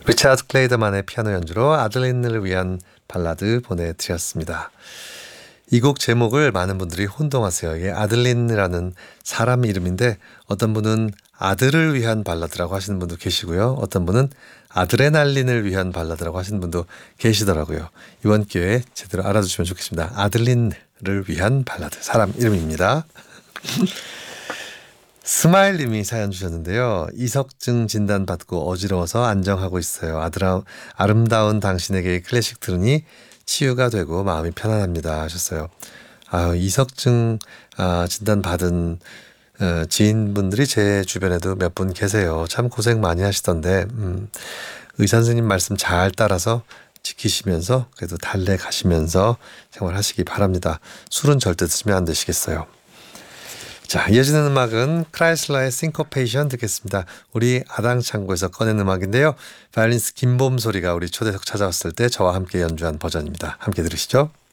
리차드 클레이더만의 피아노 연주로 아들린을 위한 발라드 보내드렸습니다. 이 곡 제목을 많은 분들이 혼동하세요. 이게 아들린이라는 사람 이름인데 어떤 분은 아들을 위한 발라드라고 하시는 분도 계시고요. 어떤 분은 아드레날린을 위한 발라드라고 하시는 분도 계시더라고요. 이번 기회에 제대로 알아두시면 좋겠습니다. 아들린을 위한 발라드, 사람 이름입니다. 스마일님이 사연 주셨는데요. 이석증 진단 받고 어지러워서 안정하고 있어요. 아름다운 당신에게 클래식 들으니 치유가 되고 마음이 편안합니다 하셨어요. 이석증 진단 받은 지인분들이 제 주변에도 몇 분 계세요. 참 고생 많이 하시던데 의사 선생님 말씀 잘 따라서 지키시면서 그래도 달래가시면서 생활하시기 바랍니다. 술은 절대 드시면 안 되시겠어요. 자, 이어지는 음악은 크라이슬러의 싱코페이션 듣겠습니다. 우리 아당창고에서 꺼낸 음악인데요. 바이올리니스트 김봄 소리가 우리 초대석 찾아왔을 때 저와 함께 연주한 버전입니다. 함께 들으시죠.